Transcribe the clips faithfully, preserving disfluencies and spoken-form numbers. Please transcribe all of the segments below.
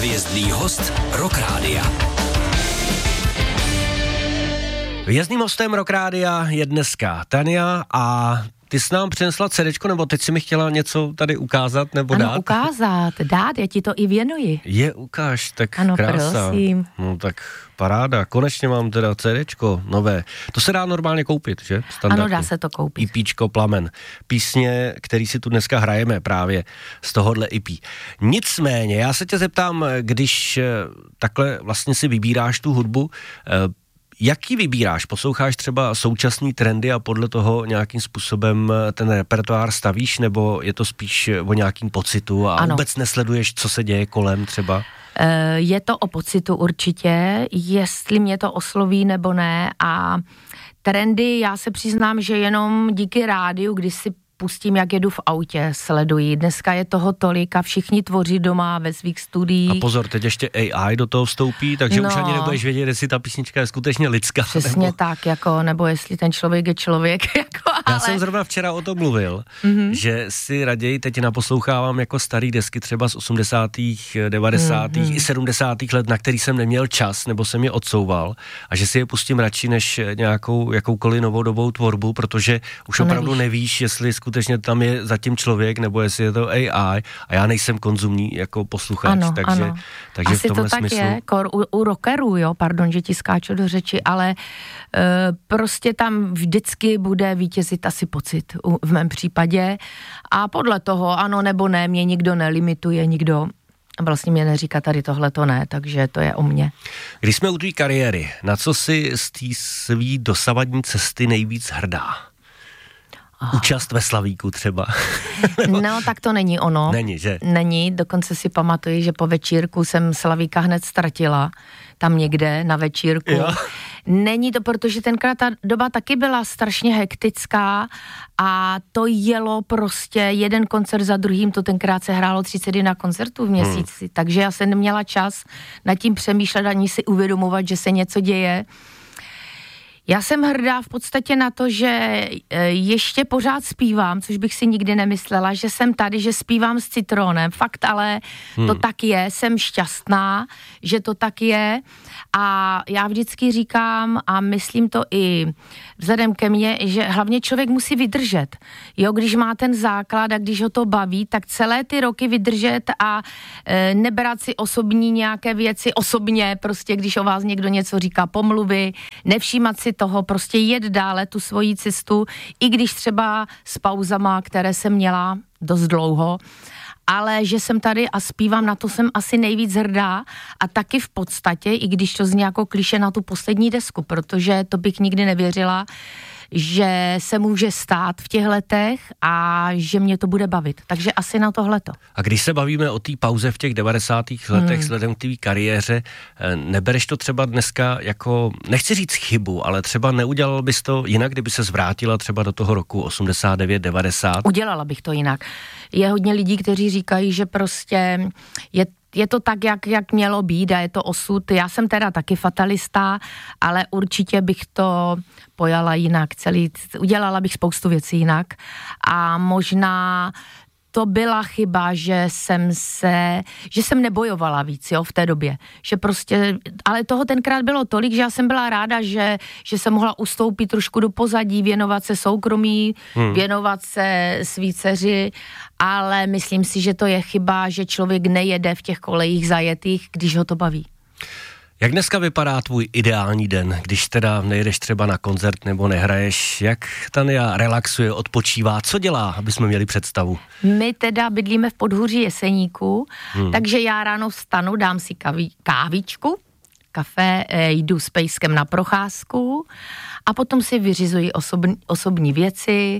Hvězdný host Rock Rádia. Výjezdným hostem Rock Rádia je dneska Tania a ty jsi nám přinesla cédéčko, nebo teď si mi chtěla něco tady ukázat nebo ano, dát? Ano, ukázat, dát, já ti to i věnuji. Je, ukáž, tak ano, krása. Prosím. No tak paráda, konečně mám teda cédéčko nové. To se dá normálně koupit, že? Standardně. Ano, dá se to koupit. IPčko Plamen. Písně, který si tu dneska hrajeme právě z tohohle I P. Nicméně, já se tě zeptám, když takhle vlastně si vybíráš tu hudbu, jaký vybíráš? Posloucháš třeba současný trendy a podle toho nějakým způsobem ten repertoár stavíš, nebo je to spíš o nějakým pocitu a ano. Vůbec nesleduješ, co se děje kolem třeba? Je to o pocitu určitě, jestli mě to osloví nebo ne, a trendy, já se přiznám, že jenom díky rádiu, když si pustím, jak jedu v autě, sleduji. Dneska je toho tolik a všichni tvoří doma ve svých studiích. A pozor, teď ještě A I do toho vstoupí, takže no, už ani nebudeš vědět, jestli ta písnička je skutečně lidská. Přesně nebo... tak, jako, nebo jestli ten člověk je člověk. Jako, ale... Já jsem zrovna včera o tom mluvil, mm-hmm. že si raději teď naposlouchávám jako starý desky třeba z osmdesátých, devadesátých mm-hmm. i sedmdesátých let, na který jsem neměl čas, nebo jsem je odsouval, a že si je pustím radši než nějakou jakoukoliv novou dobou tvorbu, protože už to opravdu nevíš, nevíš jestli skutečně tam je zatím člověk, nebo jestli je to A I, a já nejsem konzumní jako posluchač, ano, takže, ano. takže asi v tomhle to tak smyslu... je, kor, u, u rockerů, jo, pardon, že ti skáču do řeči, ale e, prostě tam vždycky bude vítězit asi pocit u, v mém případě, a podle toho ano nebo ne, mě nikdo nelimituje, nikdo vlastně mě neříká tady tohle to ne, takže to je o mně. Když jsme u tvý kariéry, na co jsi z té svý dosavadní cesty nejvíc hrdá? Oh. Účast ve Slavíku třeba. No, tak to není ono. Není, že? Není, dokonce si pamatuju, že po večírku jsem Slavíka hned ztratila, tam někde na večírku. Jo. Není to, protože tenkrát ta doba taky byla strašně hektická a to jelo prostě jeden koncert za druhým, to tenkrát se hrálo třicet jedna koncertů v měsíci, hmm. takže já jsem neměla čas nad tím přemýšlet ani si uvědomovat, že se něco děje. Já jsem hrdá v podstatě na to, že ještě pořád zpívám, což bych si nikdy nemyslela, že jsem tady, že zpívám s Citronem. Fakt, ale hmm. to tak je. Jsem šťastná, že to tak je. A já vždycky říkám, a myslím to i vzhledem ke mně, že hlavně člověk musí vydržet. Jo, když má ten základ a když ho to baví, tak celé ty roky vydržet a e, nebrat si osobní nějaké věci osobně, prostě když o vás někdo něco říká, pomluvy, nevšímat si toho, prostě jet dále tu svoji cestu, i když třeba s pauzama, které jsem měla dost dlouho, ale že jsem tady a zpívám, na to jsem asi nejvíc hrdá, a taky v podstatě, i když to zní jako klišé, na tu poslední desku, protože to bych nikdy nevěřila, že se může stát v těch letech a že mě to bude bavit. Takže asi na tohleto. A když se bavíme o té pauze v těch devadesátých letech hmm. vzhledem k té kariéře, nebereš to třeba dneska jako, nechci říct chybu, ale třeba neudělal bys to jinak, kdyby se zvrátila třeba do toho roku osmdesát devět devadesát? Udělala bych to jinak. Je hodně lidí, kteří říkají, že prostě je Je to tak, jak, jak mělo být a je to osud. Já jsem teda taky fatalista, ale určitě bych to pojala jinak. Celý, udělala bych spoustu věcí jinak. A možná to byla chyba, že jsem se, že jsem nebojovala víc, jo, v té době. Že prostě, ale toho tenkrát bylo tolik, že já jsem byla ráda, že, že jsem mohla ustoupit trošku do pozadí, věnovat se soukromí, hmm. věnovat se svý dceři, ale myslím si, že to je chyba, že člověk nejede v těch kolejích zajetých, když ho to baví. Jak dneska vypadá tvůj ideální den, když teda nejedeš třeba na koncert nebo nehraješ? Jak Tania relaxuje, odpočívá? Co dělá, aby jsme měli představu? My teda bydlíme v podhůří Jeseníku, hmm. takže já ráno vstanu, dám si kaví, kávičku, kafe, jdu s pejskem na procházku a potom si vyřizuji osobní, osobní věci,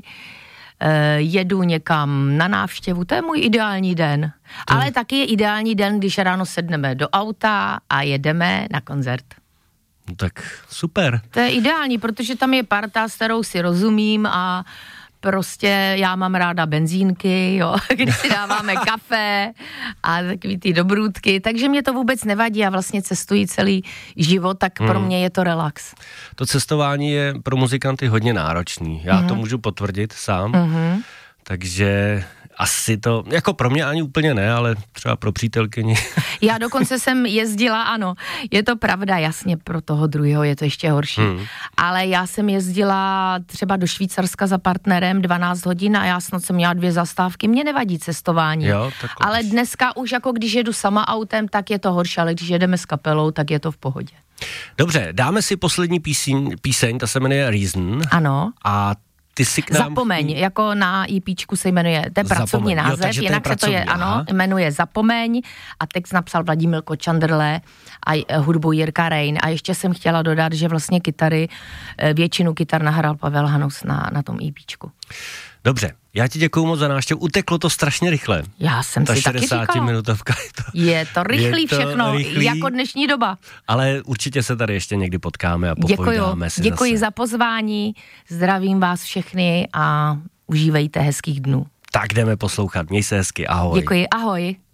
jedu někam na návštěvu, to je můj ideální den. To... Ale taky je ideální den, když ráno sedneme do auta a jedeme na koncert. No tak super. To je ideální, protože tam je parta, s kterou si rozumím a prostě já mám ráda benzínky, jo, když si dáváme kafe a takový ty dobrůdky, takže mě to vůbec nevadí, já vlastně cestuji celý život, tak hmm. pro mě je to relax. To cestování je pro muzikanty hodně náročný, já hmm. to můžu potvrdit sám, hmm. takže asi to, jako pro mě ani úplně ne, ale třeba pro přítelkyni. Já dokonce jsem jezdila, ano, je to pravda, jasně, pro toho druhého je to ještě horší, hmm. ale já jsem jezdila třeba do Švýcarska za partnerem dvanáct hodin a já snad jsem měla dvě zastávky, mě nevadí cestování, jo, ale dneska už jako když jedu sama autem, tak je to horší, ale když jedeme s kapelou, tak je to v pohodě. Dobře, dáme si poslední píseň, píseň ta se jmenuje Reason. Ano. A ty si k nám... Zapomeň, jako na EPčku se jmenuje, to je pracovní Zapomeň. název, jo, jinak pracovní, se to je, aha. ano, jmenuje Zapomeň a text napsal Vladimír Kočandrle a hudbu Jirka Rein a ještě jsem chtěla dodat, že vlastně kytary, většinu kytar nahrál Pavel Hanus na, na tom EPčku. Dobře, já ti děkuju moc za návštěvu, uteklo to strašně rychle. Já jsem Ta si taky říkala. šedesátiminutovka. Je to, je to rychlý je to všechno, rychlý, jako dnešní doba. Ale určitě se tady ještě někdy potkáme a popovídáme si Děkuji zase. za pozvání, zdravím vás všechny a užívejte hezkých dnů. Tak jdeme poslouchat, měj se hezky, ahoj. Děkuji, ahoj.